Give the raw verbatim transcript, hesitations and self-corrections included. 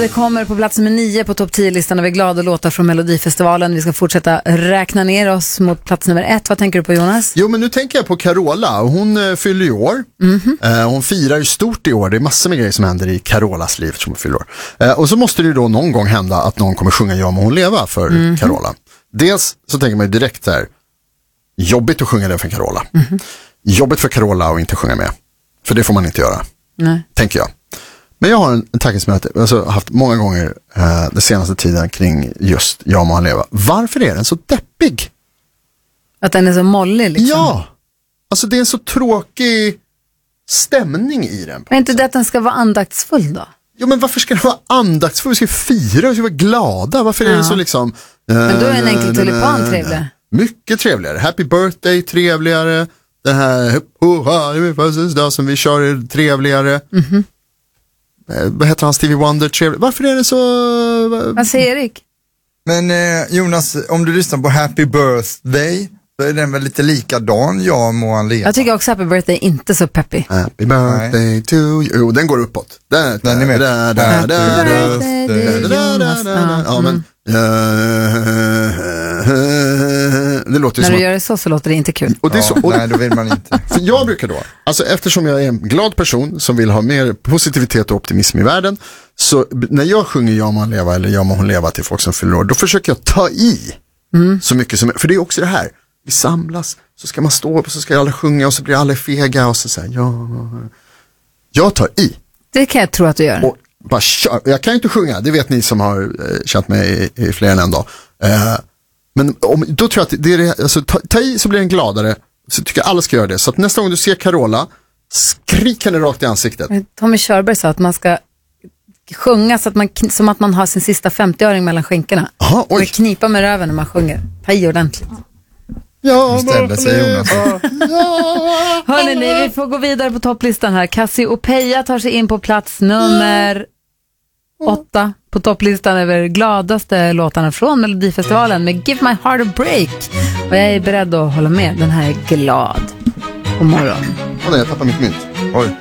Glad kommer på plats nummer nio på topp tio-listan över glada låtar från Melodifestivalen. Vi ska fortsätta räkna ner oss mot plats nummer ett. Vad tänker du på, Jonas? Jo, men nu tänker jag på Carola. Hon uh, fyller ju år. Mm-hmm. Uh, hon firar ju stort i år. Det är massor med grejer som händer i Carolas liv som hon fyller år. Uh, och så måste det ju då någon gång hända att någon kommer sjunga Ja må hon leva för mm-hmm. Carola. Dels så tänker man ju direkt här, jobbigt att sjunga den för Carola. Mm-hmm. Jobbigt för Carola att inte sjunga med. För det får man inte göra. Nej. Tänker jag. Men jag har en, en tanke som jag har alltså, haft många gånger eh, den senaste tiden kring just Ja må han leva. Varför är den så deppig? Att den är så mollig liksom? Ja, alltså det är en så tråkig stämning i den. Men inte det att den ska vara andaktsfull då? Ja, men varför ska den vara andaktsfull? Vi ska fira, vi ska vara glada. Varför ja. är det så liksom... Eh, men då är en enkel tulipan trevlig. Mycket trevligare. Happy birthday trevligare. Den här oh, det är födelsedag som vi kör är trevligare. Mhm. Vad heter han, Stevie Wonder, trevlig. Varför är det så... Vad säger Erik? Men eh, Jonas, om du lyssnar på Happy Birthday så är den väl lite likadan, Ja må han leva. Jag tycker också Happy Birthday är inte så peppig. Happy birthday Nej. to you. Jo, den går uppåt. Den, den är med. Da, da, Happy da, birthday da, da, da, da, da. Ja, men... Det låter När som du att... gör det så så låter det inte kul. Och det är så, och nej, då vill man inte. För jag brukar då, alltså eftersom jag är en glad person som vill ha mer positivitet och optimism i världen, så när jag sjunger Ja må han leva eller Ja må hon leva till folk som fyller år, då försöker jag ta i mm. så mycket som, för det är också det här, vi samlas, så ska man stå upp och så ska alla sjunga och så blir alla fega och så säger ja, jag tar i. Det kan jag tro att du gör. Och bara kör. Jag kan ju inte sjunga, det vet ni som har eh, känt mig i, i fler än en dag. Eh, men om, då tror jag att det är det, alltså, ta, ta i så blir den gladare, så tycker jag alla ska göra det. Så att nästa gång du ser Carola, skrik henne rakt i ansiktet. Tommy Körberg sa att man ska sjunga så att man, som att man har sin sista femtioöring mellan skinkorna. Aha, oj. Och knipa med röven när man sjunger. Ta i ordentligt. Ja, ställde sig Jonas. Hörrni, ni, vi får gå vidare på topplistan här. Cassiopeia tar sig in på plats nummer åtta på topplistan över gladaste låtarna från Melodifestivalen med Give My Heart a Break. Och jag är beredd att hålla med. Den här är glad. God morgon. Åh nej, jag tappar mitt mynt. Oj.